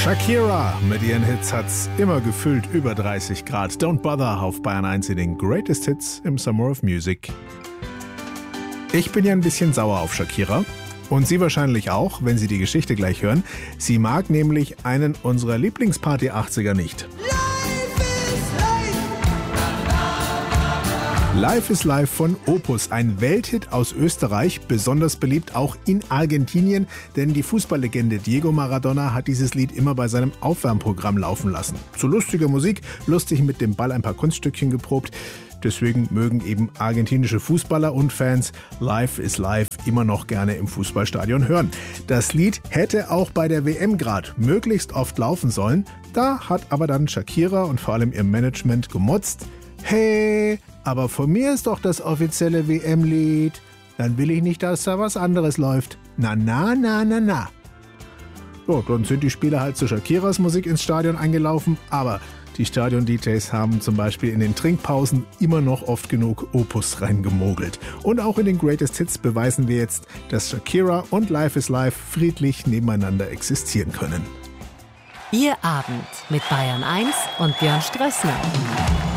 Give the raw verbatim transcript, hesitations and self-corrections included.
Shakira mit ihren Hits hat's immer gefüllt über dreißig Grad. Don't Bother auf Bayern eins in den Greatest Hits im Summer of Music. Ich bin ja ein bisschen sauer auf Shakira. Und Sie wahrscheinlich auch, wenn Sie die Geschichte gleich hören. Sie mag nämlich einen unserer Lieblingsparty achtziger nicht. Life is Life von Opus, ein Welthit aus Österreich, besonders beliebt auch in Argentinien, denn die Fußballlegende Diego Maradona hat dieses Lied immer bei seinem Aufwärmprogramm laufen lassen. Zu lustiger Musik, lustig mit dem Ball ein paar Kunststückchen geprobt. Deswegen mögen eben argentinische Fußballer und Fans Life is Life immer noch gerne im Fußballstadion hören. Das Lied hätte auch bei der W M grad möglichst oft laufen sollen. Da hat aber dann Shakira und vor allem ihr Management gemotzt. Hey, aber von mir ist doch das offizielle W M-Lied. Dann will ich nicht, dass da was anderes läuft. Na, na, na, na, na. Ja, dann sind die Spieler halt zu Shakiras Musik ins Stadion eingelaufen, aber die Stadion-D Js haben zum Beispiel in den Trinkpausen immer noch oft genug Opus reingemogelt. Und auch in den Greatest Hits beweisen wir jetzt, dass Shakira und Life is Life friedlich nebeneinander existieren können. Ihr Abend mit Bayern eins und Björn Strössner.